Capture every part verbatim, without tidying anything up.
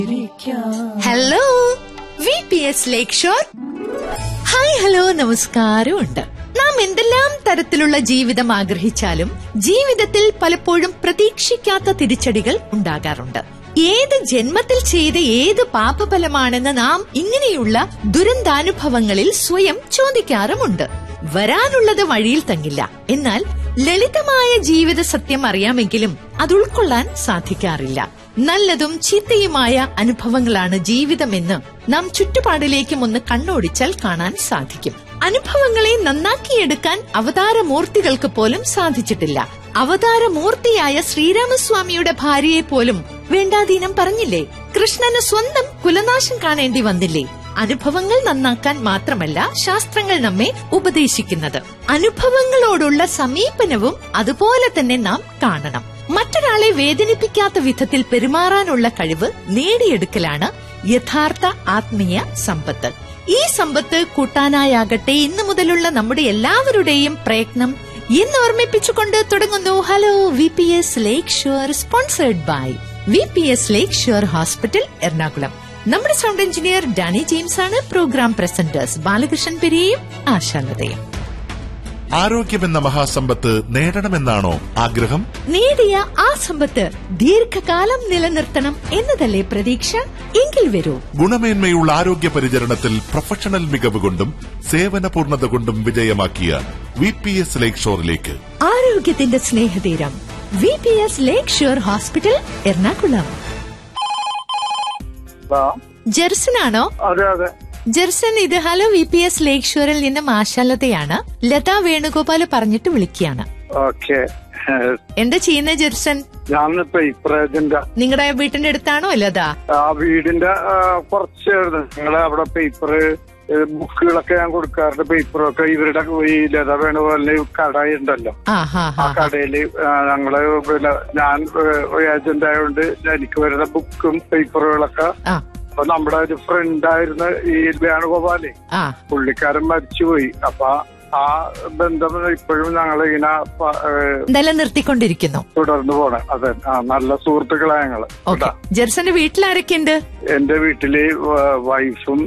Hello V P S ലേക്ക് shore. Hi hello നമസ്കാരം ഉണ്ട്. നാം എന്തെല്ലാം തരത്തിലുള്ള ജീവിതം ആഗ്രഹിച്ചാലും ജീവിതത്തിൽ പലപ്പോഴും പ്രതീക്ഷിക്കാത്ത തിരിച്ചടികൾ ഉണ്ടാകാറുണ്ട്. ഏത് ജന്മത്തിൽ ചെയ്ത ഏത് പാപഫലമാണെന്ന് നാം ഇങ്ങനെയുള്ള ദുരന്താനുഭവങ്ങളിൽ സ്വയം ചോദിക്കാറുമുണ്ട്. വരാനുള്ളത് വഴിയിൽ തങ്ങില്ല. എന്നാൽ ലളിതമായ ജീവിത സത്യം അറിയാമെങ്കിലും അത് ഉൾക്കൊള്ളാൻ സാധിക്കാറില്ല. നല്ലതും ചീത്തയുമായ അനുഭവങ്ങളാണ് ജീവിതമെന്ന് നാം ചുറ്റുപാടിലേക്കും ഒന്ന് കണ്ണോടിച്ചാൽ കാണാൻ സാധിക്കും. അനുഭവങ്ങളെ നന്നാക്കിയെടുക്കാൻ അവതാരമൂർത്തികൾക്ക് പോലും സാധിച്ചിട്ടില്ല. അവതാരമൂർത്തിയായ ശ്രീരാമസ്വാമിയുടെ ഭാര്യയെ പോലും വേണ്ടാധീനം പറഞ്ഞില്ലേ? കൃഷ്ണന് സ്വന്തം കുലനാശം കാണേണ്ടി വന്നില്ലേ? അനുഭവങ്ങൾ നന്നാക്കാൻ മാത്രമല്ല ശാസ്ത്രങ്ങൾ നമ്മെ ഉപദേശിക്കുന്നത്. അനുഭവങ്ങളോടുള്ള സമീപനവും അതുപോലെ തന്നെ നാം കാണണം. മറ്റൊരാളെ വേദനിപ്പിക്കാത്ത വിധത്തിൽ പെരുമാറാനുള്ള കഴിവ് നേടിയെടുക്കലാണ് യഥാർത്ഥ ആത്മീയ സമ്പത്ത്. ഈ സമ്പത്ത് കൂട്ടാനായാകട്ടെ ഇന്നു മുതലുള്ള നമ്മുടെ എല്ലാവരുടെയും പ്രയത്നം എന്ന് ഓർമ്മിപ്പിച്ചുകൊണ്ട് തുടങ്ങുന്നു hello V P S lake shore, sponsored by V P S lake shore hospital, Ernakulam. നമ്മുടെ സൗണ്ട് എഞ്ചിനീയർ ഡാനി ജെയിംസ് ആണ്. Programme presenters Balakrishnan പെരിയയും ആശാലതയും. ആരോഗ്യമെന്ന മഹാസമ്പത്ത് നേടണമെന്നാണോ ആഗ്രഹം? നേടിയ ആ സമ്പത്ത് ദീർഘകാലം നിലനിർത്തണം എന്നതല്ലേ പ്രതീക്ഷ? എങ്കിൽ വരൂ, ഗുണമേന്മയുള്ള ആരോഗ്യ പരിചരണത്തിൽ പ്രൊഫഷണൽ മികവ് കൊണ്ടും സേവന പൂർണ്ണത കൊണ്ടും വിജയമാക്കിയ വി പി എസ് ലേക്ക് ഷോറിലേക്ക്. ആരോഗ്യത്തിന്റെ സ്നേഹതീരം വി പി എസ് ലേക്ക് ഷോർ ഹോസ്പിറ്റൽ, എറണാകുളം. ജെർസനാണോ? അതെ അതെ ജെർസൻ, ഇത് ഹലോ വി പി എസ് ലേക്ക് ഷോറിൽ നിന്നും ആശാലതയാണ്. ലതാ വേണുഗോപാല് പറഞ്ഞിട്ട് വിളിക്കുകയാണ്. ഓക്കെ. എന്താ ചെയ്യുന്ന ജെർസൻ? ഞാനിപ്പോ ഇപ്രേജന്റ് നിങ്ങളുടെ വീട്ടിന്റെ അടുത്താണോ ലത? ആ വീടിന്റെ കുറച്ച് നിങ്ങളെ അവിടെ പേപ്പർ ബുക്കുകളൊക്കെ ഞാൻ കൊടുക്കാറുണ്ട്. പേപ്പറൊക്കെ ഇവരുടെ ഈ ലത വേണുപോലെ കട ഉണ്ടല്ലോ, ആ കടയില് ഞങ്ങള് പിന്നെ ഞാൻ ഏജന്റ് ആയതുകൊണ്ട് എനിക്ക് വരുന്ന ബുക്കും പേപ്പറുകളൊക്കെ. അപ്പൊ നമ്മുടെ ഒരു ഫ്രണ്ട് ആയിരുന്ന ഈ വേണുഗോപാലേ, പുള്ളിക്കാരൻ മരിച്ചുപോയി. അപ്പൊ ആ ബന്ധം ഇപ്പോഴും ഞങ്ങളിങ്ങനെ നിലനിർത്തിക്കൊണ്ടിരിക്കുന്നു, തുടർന്നു പോണേ. അതെ, നല്ല സുഹൃത്തുക്കളാ ഞങ്ങള്. ജെർസന്റെ വീട്ടിലാരൊക്കെയുണ്ട്? എന്റെ വീട്ടില് വൈഫും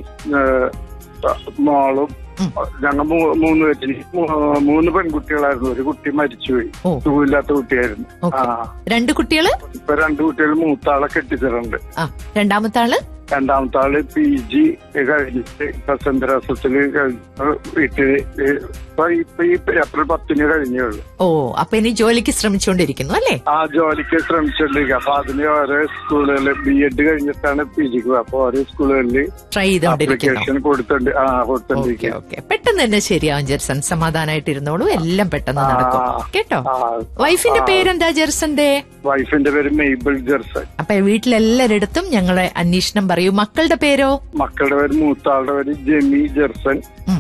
മോളും, ഞങ്ങൾ മൂന്ന് പേര്, മൂന്ന് പെൺകുട്ടികളായിരുന്നു. ഒരു കുട്ടി മരിച്ചുപോയി, സുഖമില്ലാത്ത കുട്ടിയായിരുന്നു. ആ രണ്ട് കുട്ടികള്? ഇപ്പൊ രണ്ട് കുട്ടികൾ. മൂത്താളെ കെട്ടിച്ചിട്ടുണ്ട്. രണ്ടാമത്തെ ആള് രണ്ടാമത്തെ ആള് പി ജി കഴിഞ്ഞിട്ട് ഇപ്പൊ സെന്തരാസത്തില് വീട്ടില് ഇപ്പൊ ഈ ഏപ്രിൽ പത്തിന് കഴിഞ്ഞേ ഉള്ളൂ. ഓ, അപ്പൊ ഇനി ജോലിക്ക് ശ്രമിച്ചുകൊണ്ടിരിക്കുന്നു അല്ലേ? ആ ജോലിക്ക് ശ്രമിച്ചോണ്ടിരിക്കുക. അപ്പൊ അതിന് ഓരോ സ്കൂളുകളില് ബി എഡ് കഴിഞ്ഞിട്ടാണ് പി ജിക്ക്. അപ്പൊ ഓരോ സ്കൂളുകളിൽ ട്രൈ ആപ്ലിക്കേഷൻ കൊടുത്തോണ്ട് ആ കൊടുത്തോണ്ടിരിക്കുക. പെട്ടെന്ന് തന്നെ ശരിയാവും ജെർസൻ, സമാധാനായിട്ട് ഇരുന്നോളൂ, എല്ലാം പെട്ടെന്ന് നടക്കും കേട്ടോ. വൈഫിന്റെ പേരെന്താ ജെർസന്റെ? വൈഫിന്റെ പേര് മെയ്ബിൾ ജെർസൻ. അപ്പൊ വീട്ടിലെല്ലാരിടത്തും ഞങ്ങളെ അന്വേഷണം പറയൂ. മക്കളുടെ പേരോ? മക്കളുടെ പേര് മൂത്താളുടെ പേര് ജെമി ജെർസൻ,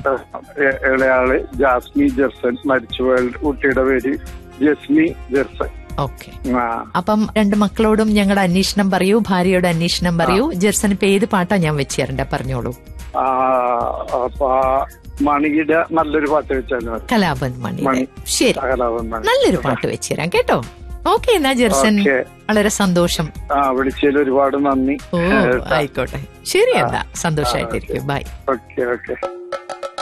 ഇളയാള് ജാസ്മി ജെർസൻ, മരിച്ചുപോയ കുട്ടിയുടെ പേര് ജസ്മി ജെർസൻ. ഓക്കെ. അപ്പം രണ്ട് മക്കളോടും ഞങ്ങളുടെ അന്വേഷണം പറയൂ, ഭാര്യയോട് അന്വേഷണം പറയൂ. ജെർസൻ ഇപ്പൊ ഏത് പാട്ടാ ഞാൻ വെച്ച് തരണ്ട, പറഞ്ഞോളൂ. അപ്പൊ മണിയുടെ നല്ലൊരു പാട്ട് വെച്ചാൽ കലാപൻ മണി. ശരി, നല്ലൊരു പാട്ട് വെച്ച് തരാം കേട്ടോ. ഓക്കെ എന്നാ ജെർസൻ, വളരെ സന്തോഷം. ആ വിളിച്ചതിൽ ഒരുപാട് നന്ദി. ഓ ആയിക്കോട്ടെ, ശരി, എന്താ സന്തോഷായിട്ടിരിക്കും. ബൈ. Okay okay.